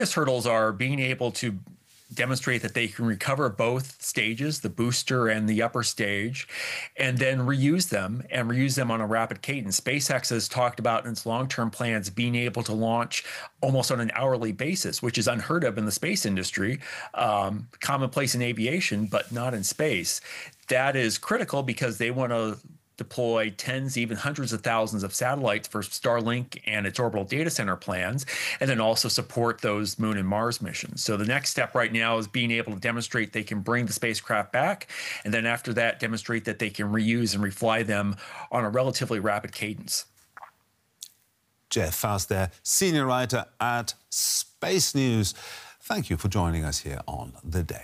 hurdles are being able to demonstrate that they can recover both stages, the booster and the upper stage, and then reuse them on a rapid cadence. SpaceX has talked about in its long-term plans being able to launch almost on an hourly basis, which is unheard of in the space industry, commonplace in aviation, but not in space. That is critical because they want to deploy tens, even hundreds of thousands of satellites for Starlink and its orbital data center plans, and then also support those Moon and Mars missions. So the next step right now is being able to demonstrate they can bring the spacecraft back, and then after that, demonstrate that they can reuse and refly them on a relatively rapid cadence. Jeff Faust there, senior writer at Space News. Thank you for joining us here on The Day.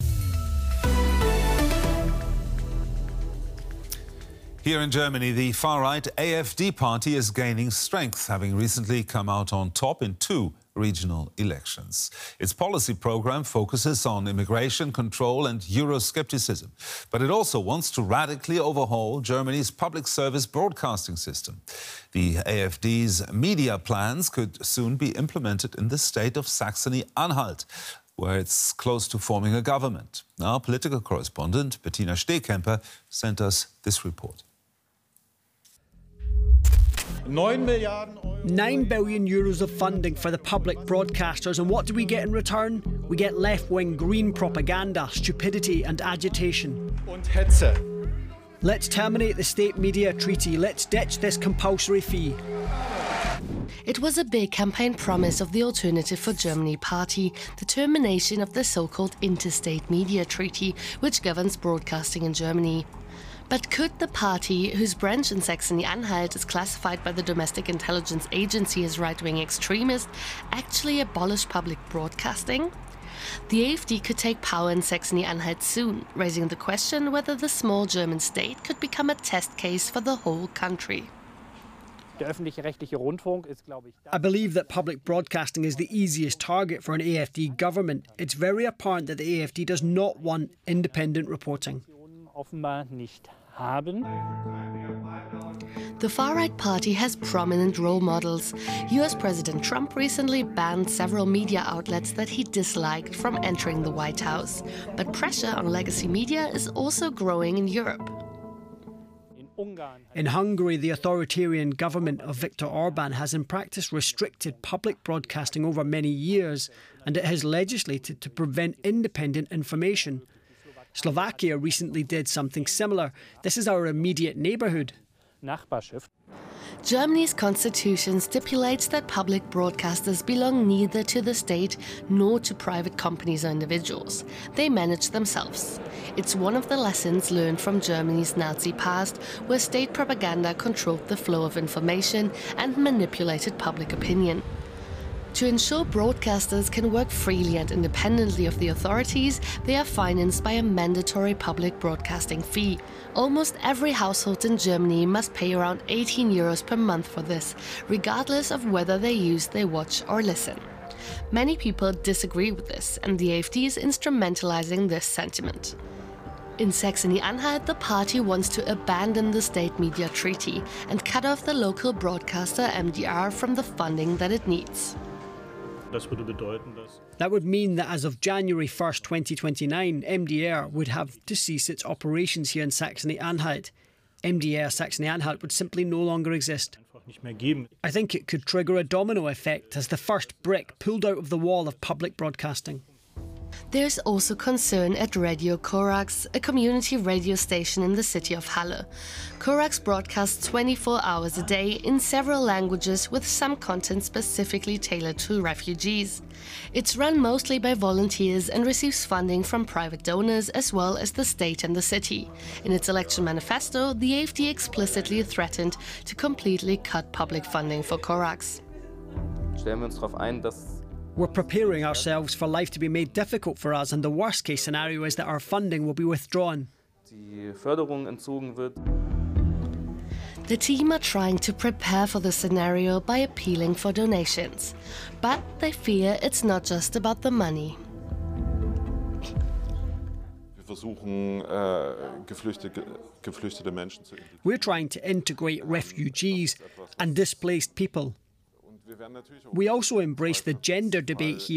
Here in Germany, the far-right AfD party is gaining strength, having recently come out on top in 2 regional elections. Its policy program focuses on immigration control and Euroscepticism, but it also wants to radically overhaul Germany's public service broadcasting system. The AfD's media plans could soon be implemented in the state of Saxony-Anhalt, where it's close to forming a government. Our political correspondent, Bettina Stehkemper, sent us this report. €9 billion of funding for the public broadcasters, and what do we get in return? We get left-wing green propaganda, stupidity and agitation. Let's terminate the state media treaty. Let's ditch this compulsory fee. It was a big campaign promise of the Alternative for Germany party, the termination of the so-called interstate media treaty, which governs broadcasting in Germany. But could the party, whose branch in Saxony-Anhalt is classified by the Domestic Intelligence Agency as right-wing extremist, actually abolish public broadcasting? The AfD could take power in Saxony-Anhalt soon, raising the question whether the small German state could become a test case for the whole country. I believe that public broadcasting is the easiest target for an AfD government. It's very apparent that the AfD does not want independent reporting. The far-right party has prominent role models. US President Trump recently banned several media outlets that he disliked from entering the White House. But pressure on legacy media is also growing in Europe. In Hungary, the authoritarian government of Viktor Orban has in practice restricted public broadcasting over many years, and it has legislated to prevent independent information. Slovakia recently did something similar. This is our immediate neighbourhood. Germany's constitution stipulates that public broadcasters belong neither to the state nor to private companies or individuals. They manage themselves. It's one of the lessons learned from Germany's Nazi past, where state propaganda controlled the flow of information and manipulated public opinion. To ensure broadcasters can work freely and independently of the authorities, they are financed by a mandatory public broadcasting fee. Almost every household in Germany must pay around €18 per month for this, regardless of whether they use, they watch or listen. Many people disagree with this, and the AfD is instrumentalizing this sentiment. In Saxony-Anhalt, the party wants to abandon the state media treaty and cut off the local broadcaster MDR from the funding that it needs. That would mean that as of January 1st, 2029, MDR would have to cease its operations here in Saxony-Anhalt. MDR Saxony-Anhalt would simply no longer exist. I think it could trigger a domino effect as the first brick pulled out of the wall of public broadcasting. There's also concern at Radio Korax, a community radio station in the city of Halle. Korax broadcasts 24 hours a day in several languages, with some content specifically tailored to refugees. It's run mostly by volunteers and receives funding from private donors as well as the state and the city. In its election manifesto, the AfD explicitly threatened to completely cut public funding for Korax. We're preparing ourselves for life to be made difficult for us, and the worst case scenario is that our funding will be withdrawn. The team are trying to prepare for the scenario by appealing for donations. But they fear it's not just about the money. We're trying to integrate refugees and displaced people. We also embrace the gender debate here.